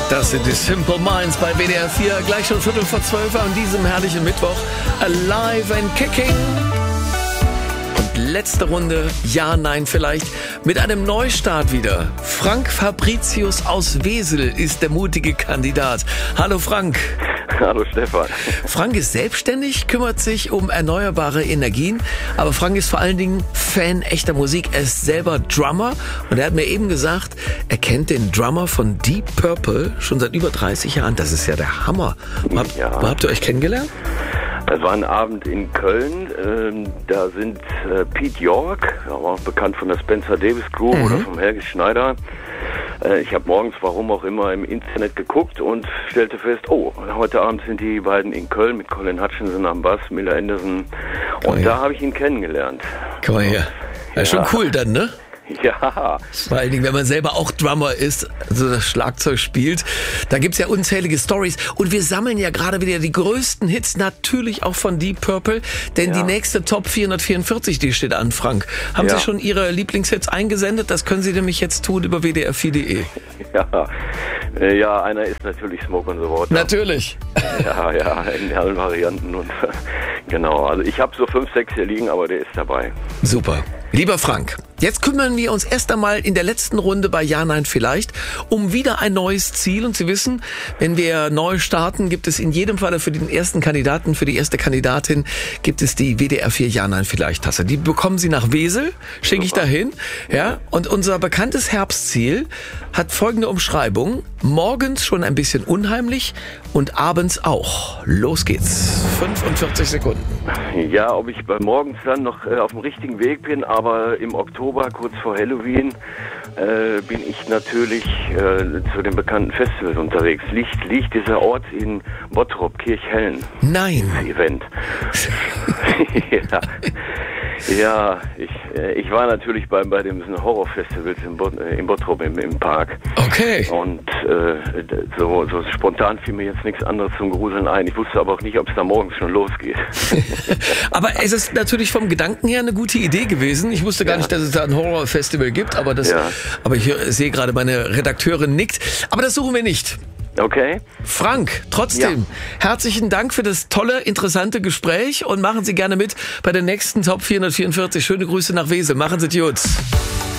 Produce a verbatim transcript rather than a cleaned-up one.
Das sind die Simple Minds bei W D R vier. Gleich schon Viertel vor zwölf an diesem herrlichen Mittwoch. Alive and Kicking. Und letzte Runde, ja, nein, vielleicht, mit einem Neustart wieder. Frank Fabricius aus Wesel ist der mutige Kandidat. Hallo Frank. Hallo Stefan. Frank ist selbstständig, kümmert sich um erneuerbare Energien, aber Frank ist vor allen Dingen Fan echter Musik. Er ist selber Drummer und er hat mir eben gesagt, er kennt den Drummer von Deep Purple schon seit über dreißig Jahren. Das ist ja der Hammer. Wo habt, Ja. wo habt ihr euch kennengelernt? Das war ein Abend in Köln. Ähm, da sind äh, Pete York, aber auch bekannt von der Spencer Davis Group Mhm. oder vom Helge Schneider. Äh, ich habe morgens, warum auch immer, im Internet geguckt und stellte fest, oh, heute Abend sind die beiden in Köln mit Colin Hutchinson am Bass, Miller Anderson. Und Geil. da habe ich ihn kennengelernt. Komm mal her. Ja, schon Ja. cool dann, ne? Ja, Vor allen Dingen, wenn man selber auch Drummer ist, also das Schlagzeug spielt. Da gibt's ja unzählige Stories. Und wir sammeln ja gerade wieder die größten Hits, natürlich auch von Deep Purple. Denn Ja. die nächste Top vierhundertvierundvierzig, die steht an, Frank. Haben Ja. Sie schon Ihre Lieblingshits eingesendet? Das können Sie nämlich jetzt tun über w d r vier punkt d e. ja. Äh, Ja, einer ist natürlich Smoke on the Water. Natürlich. Ja, ja, in allen Varianten. Und genau, also ich habe so fünf, sechs hier liegen, aber der ist dabei. Super. Lieber Frank, jetzt kümmern wir uns erst einmal in der letzten Runde bei Ja, Nein, Vielleicht um wieder ein neues Ziel. Und Sie wissen, wenn wir neu starten, gibt es in jedem Fall für den ersten Kandidaten, für die erste Kandidatin, gibt es die W D R vier Ja, Nein, Vielleicht Tasse. Die bekommen Sie nach Wesel, schicke ich dahin. Ja, und unser bekanntes Herbstziel hat folgende Umschreibung. Morgens schon ein bisschen unheimlich und abends auch. Los geht's. fünfundvierzig Sekunden. Ja, ob ich bei morgens dann noch äh, auf dem richtigen Weg bin, aber im Oktober, kurz vor Halloween, äh, bin ich natürlich äh, zu den bekannten Festivals unterwegs. Liegt, liegt dieser Ort in Bottrop, Kirchhellen, Nein. Event. ja. Ja, ich, äh, ich war natürlich bei, bei dem Horrorfestivals in, Bot, äh, in Bottrop im, im Park. Okay. Und äh, so, so spontan fiel mir jetzt nichts anderes zum Gruseln ein. Ich wusste aber auch nicht, ob es da morgens schon losgeht. Aber es ist natürlich vom Gedanken her eine gute Idee gewesen. Ich wusste gar Ja. nicht, dass es da ein Horrorfestival gibt, aber das, Ja. aber ich höre- sehe gerade, meine Redakteurin nickt. Aber das suchen wir nicht. Okay? Frank, trotzdem, herzlichen Dank für das tolle, interessante Gespräch und machen Sie gerne mit bei der nächsten Top vierhundertvierundvierzig. Schöne Grüße nach Wesel. Machen Sie es gut.